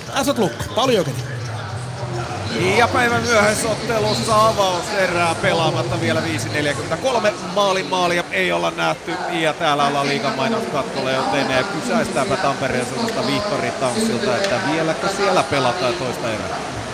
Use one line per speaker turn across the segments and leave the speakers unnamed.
Ässät Lukko, Pauli Jokeri.
Ja päivän myöhäisottelussa avauserää pelaamatta vielä 5.43. Maalia ei olla nähty ja täällä ollaan liigan mainoskatkolla, joten kysäistäänpä Tampereen suunnasta Vihtori Tanssilta, että vieläkö siellä pelataan toista erää.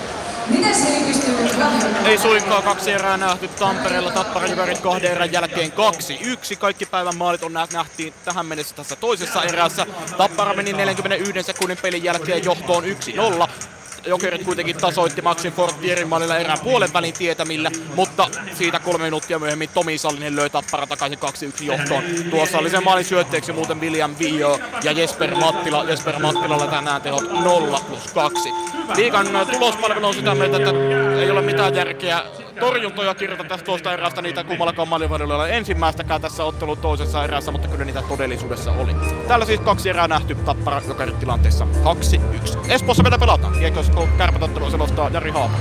Ei suinkaan, 2 erää nähty Tampereella. Tappara Jyvärit 2 erän jälkeen 2-1. Kaikki päivän maalit on nähtiin tähän mennessä tässä toisessa erässä. Tappara meni 41 sekunnin pelin jälkeen johtoon 1-0. Jokerit kuitenkin tasoitti Maxim Fortierin maalilla erään puolen välin tietämillä, mutta siitä 3 minuuttia myöhemmin Tomi Sallinen löi Tappara takaisin 2-1 johtoon. Tuossa oli sen maalin syötteeksi muuten William Vio ja Jesper Mattila. Jesper Mattilalla tänään tehot 0+2. Liigan tulospalvelu on sitä mieltä, että ei ole mitään järkeä torjuntoja kirjata tästä tuosta erästä, niitä kummallakaan maalivadilla ei ole ensimmäistäkään tässä ottelun toisessa erässä, mutta kyllä niitä todellisuudessa oli. Täällä siis 2 erää nähty Tappara Jokerit tilanteessa 2-1. Espoossa meitä pelataan. Kiekkosko Kärpätottelua selostaa Jari Haapala.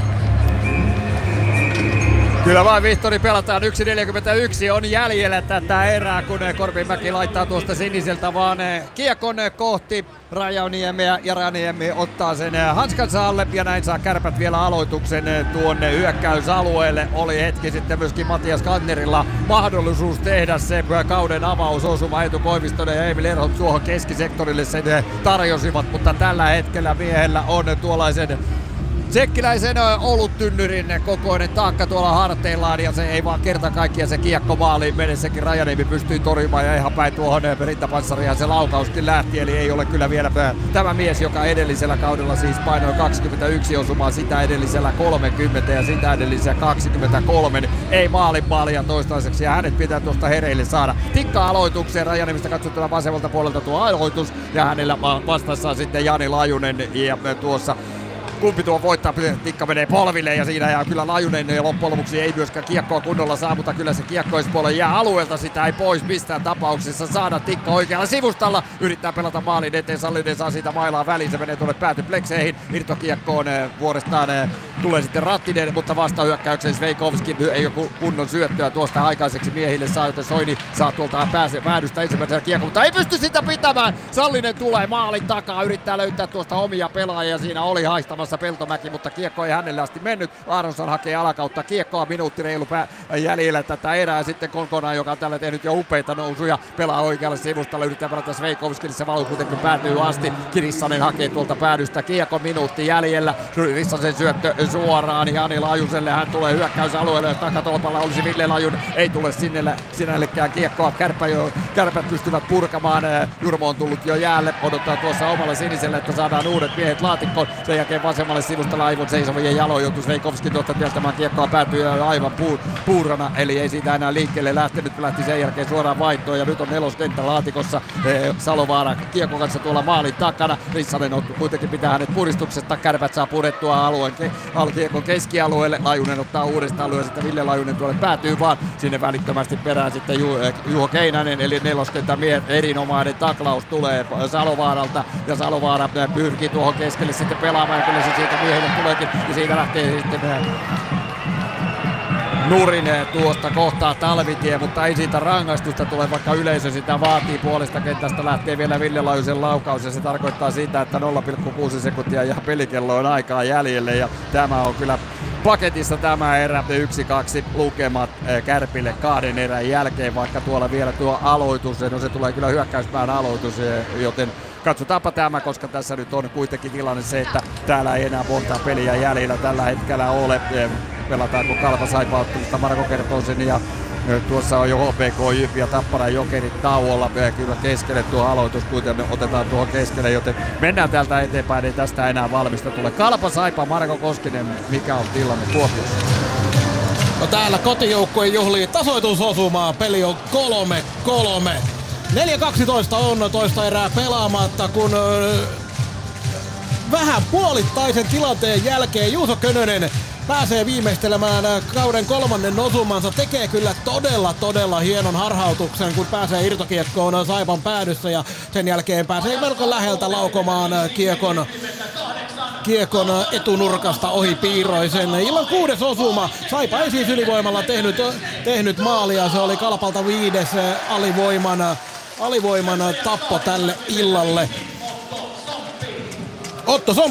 Kyllä vain Vihtori pelataan, 1.41 on jäljellä tätä erää, kun Korpimäki laittaa tuosta siniseltä vaan kiekon kohti Rajaniemeä ja Rajaniemi ottaa sen hanskansa alle ja näin saa Kärpät vielä aloituksen tuonne hyökkäysalueelle. Oli hetki sitten myöskin Matias Kannerilla mahdollisuus tehdä se kauden avausosuma. Eetu Koivistonen ja Emil Erholt tuohon keskisektorille sen tarjosivat, mutta tällä hetkellä miehellä on tuollaisen tsekkiläisen oluttynnyrin kokoinen taakka tuolla harteillaan ja se ei vaan kerta kaikkiaan se kiekko maaliin mene. Sekin Rajaniemi pystyy torjumaan ja ihan päin tuohon rintapanssariin se laukauskin lähti. Eli ei ole kyllä vielä tämä mies, joka edellisellä kaudella siis painoi 21 osumaa, sitä edellisellä 30 ja sitä edellisellä 23. Ei maalia toistaiseksi ja hänet pitää tuosta hereille saada. Tikka aloitukseen, Rajaniemistä katsottuna vasemmalta puolelta tuo aloitus ja hänellä vastassaan sitten Jani Lajunen ja tuossa kumpi tuo voittaa, Tikka menee polville ja siinä jää kyllä Lajunen ja loppujen lopuksi ei myöskään kiekkoa kunnolla saa, mutta kyllä se kiekkoispuolella jää alueelta, sitä ei pois mistään tapauksessa saada. Tikka oikealla sivustalla yrittää pelata maalin eteen, Sallinen saa siitä mailaa väliin, se menee tuonne päätyplekseihin, irtokiekkoon vuorestaan tulee sitten Rattinen, mutta vastahyökkäykseen Sveikovski ei ole kunnon syöttöä tuosta aikaiseksi miehille saa, joten Soini saa tuolta päädystä ensimmäisellä kiekko, mutta ei pysty sitä pitämään. Sallinen tulee maalin takaa, yrittää löytää tuosta omia pelaajia, siinä oli haistamassa Peltomäki, mutta kiekko ei hänelle asti mennyt. Aronson hakee alakautta kiekkoa, minuutti reilu jäljellä tätä erää. Sitten Konkonaan, joka on tällä tehnyt jo upeita nousuja, pelaa oikealle sivustalla, yrittää pelata Sveikovskille, se valuu kuitenkin päätyy asti. Kirissanen hakee tuolta päädystä kiekko, minuutti jäljellä. Rissasen syöttö suoraan Jani Lajuselle, hän tulee hyökkäysalueelle, jos takatolpalla olisi Ville Lajun, ei tule sinällekään kiekkoa. Kärpät pystyvät purkamaan, Jurmo on tullut jo jäälle, odottaa tuossa omalle siniselle, että saadaan uudet miehet laatikkoon. Sen jälkeen vasemmalle sivustalla aivan seisovien jaloin joutuu Sveikovski tuosta tietämään kiekkoa, päätyy aivan puurana, eli ei siitä enää liikkeelle lähtenyt, lähti sen jälkeen suoraan vaihtoon ja nyt on neloskenttä laatikossa. Salovaara kiekon kanssa tuolla maalin takana, Rissanen kuitenkin pitää hänet puristuksesta, Kärpät saa purettua kiekon keskialueelle, Lajunen ottaa uudestaan lyö, sitten Ville Lajunen tuolle päätyy vaan sinne välittömästi perään sitten Juho Keinänen, eli neloskenttä miehet, erinomainen taklaus tulee Salovaaralta ja Salovaara pyrkii tuohon keskelle sitten pelaamaan ja kyllä se siitä miehelle tuleekin ja siitä lähtee sitten nurin tuosta kohtaa Talvitie, mutta ei siitä rangaistusta tule, vaikka yleisö sitä vaatii. Puolesta kentästä lähtee vielä Ville Lajusen laukaus ja se tarkoittaa sitä, että 0,6 sekuntia ja pelikello on aikaa jäljelle ja tämä on kyllä paketissa tämä erä, 1-2 lukemat Kärpille 2 erän jälkeen, vaikka tuolla vielä tuo aloitus, no se tulee kyllä hyökkäyspään aloitus, joten katsotaanpa tämä, koska tässä nyt on kuitenkin tilanne se, että täällä ei enää monta peliä jäljellä tällä hetkellä ole. Pelataanko Kalpa Saipa ottelusta, Marko kertoo sen ja tuossa on jo HPK, Jyp ja Tappara Jokerit tauolla. Kyllä keskelle tuo aloitus kuitenkin otetaan tuohon keskelle, joten mennään täältä eteenpäin, ei tästä enää valmista tule. Kalpa Saipa, Marko Koskinen, mikä on tilanne Kuopiossa?
No täällä kotijoukkue juhlii tasoitusosumaa, peli on 3-3. 4-12 on toista erää pelaamatta, kun vähän puolittaisen tilanteen jälkeen Juuso Könönen pääsee viimeistelemään kauden 3. osumansa, tekee kyllä todella hienon harhautuksen, kun pääsee irtokiekkoon Saipan päädyssä ja sen jälkeen pääsee melko läheltä laukomaan kiekon etunurkasta ohi Piiroisen. Illan 6. osuma. Saipa ei siis ylivoimalla tehnyt maalia, se oli Kalpalta 5. alivoiman tappo tälle illalle. Otto